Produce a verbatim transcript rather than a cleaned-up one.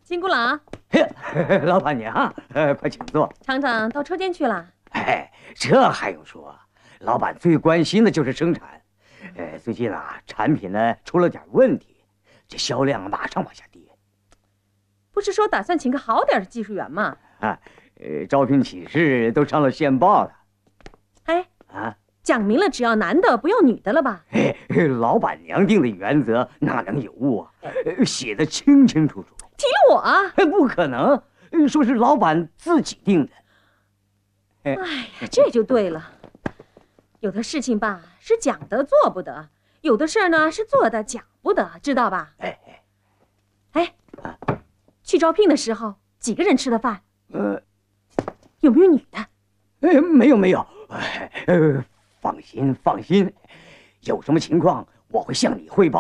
辛苦了啊！ 老板娘，呃，快请坐。 厂长到车间去了。 哎，这还用说？老板最关心的就是生产。呃，最近啊，产品呢出了点问题，这销量马上往下跌。 不是说打算请个好点的技术员吗？ 啊，呃，招聘启事都上了线报了。 哎， 啊， 讲明了只要男的不要女的了吧？ 哎，老板娘定的原则哪能有误啊？呃，写的清清楚楚。 提了我啊？ 不可能，说是老板自己定的。 哎呀，这就对了。有的事情吧是讲得做不得，有的事儿呢是做的讲不得，知道吧？ 哎哎， 哎，去招聘的时候几个人吃的饭？ 呃， 有没有女的？ 呃，没有没有，呃，放心放心，有什么情况我会向你汇报。